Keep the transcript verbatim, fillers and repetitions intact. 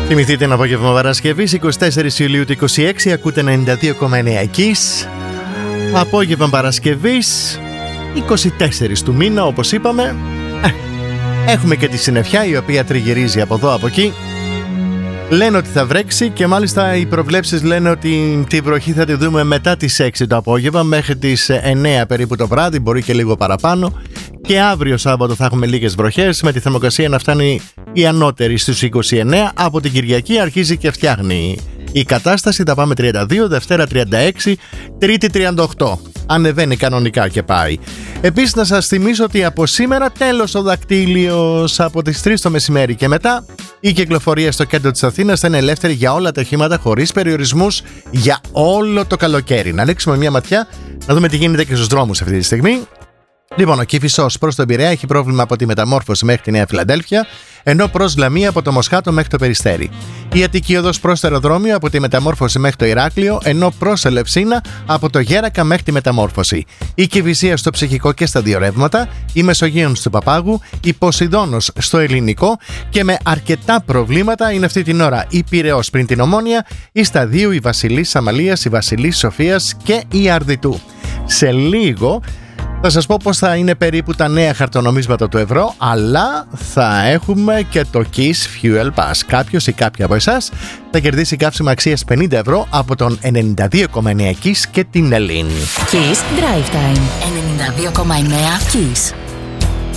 Θυμηθείτε ένα απόγευμα Παρασκευής, εικοστή τέταρτη Ιουλίου του είκοσι έξι, ακούτε ενενήντα δύο κόμμα εννέα Kiss. Απόγευμα Παρασκευής, είκοσι τέσσερις του μήνα, όπως είπαμε. Έχουμε και τη συννεφιά, η οποία τριγυρίζει από εδώ από εκεί. Λένε ότι θα βρέξει και μάλιστα οι προβλέψεις λένε ότι τη βροχή θα τη δούμε μετά τις έξι το απόγευμα μέχρι τις εννέα περίπου το βράδυ, μπορεί και λίγο παραπάνω. Και αύριο Σάββατο θα έχουμε λίγες βροχές, με τη θερμοκρασία να φτάνει η ανώτερη στους είκοσι εννέα. Από την Κυριακή αρχίζει και φτιάχνει η κατάσταση, θα πάμε τριάντα δύο, Δευτέρα τριάντα έξι, Τρίτη τριάντα οκτώ. Ανεβαίνει κανονικά και πάει. Επίσης να σας θυμίσω ότι από σήμερα τέλος ο δακτύλιος, από τις τρεις το μεσημέρι και μετά η κυκλοφορία στο κέντρο της Αθήνας θα είναι ελεύθερη για όλα τα οχήματα χωρίς περιορισμούς για όλο το καλοκαίρι. Να ρίξουμε μια ματιά να δούμε τι γίνεται και στους δρόμους αυτή τη στιγμή. Λοιπόν, ο Κηφισός προς τον Πειραιά έχει πρόβλημα από τη Μεταμόρφωση μέχρι τη Νέα Φιλαδέλφια, ενώ προς Λαμία από το Μοσχάτο μέχρι το Περιστέρι. Η Αττική Οδός προς το αεροδρόμιο από τη Μεταμόρφωση μέχρι το Ηράκλειο, ενώ προς Ελευσίνα από το Γέρακα μέχρι τη Μεταμόρφωση. Η Κηφισία στο Ψυχικό και στα δύο ρεύματα, η Μεσογείων στο Παπάγου, η Ποσειδώνος στο Ελληνικό και με αρκετά προβλήματα είναι αυτή την ώρα η Πειραιώς πριν την Ομόνια, η Σταδίου, η Βασιλής Σαμαλίας, η Βασιλής Σοφίας και η Αρδιτού. Σε λίγο θα σας πω πώς θα είναι περίπου τα νέα χαρτονομίσματα του ευρώ, αλλά θα έχουμε και το Kiss Fuel Pass. Κάποιος ή κάποια από εσάς θα κερδίσει καύσιμα αξίας πενήντα ευρώ από τον ενενήντα δύο κόμμα εννέα Kiss και την Ελλήν. Kiss Drive Time ενενήντα δύο κόμμα εννέα Kiss.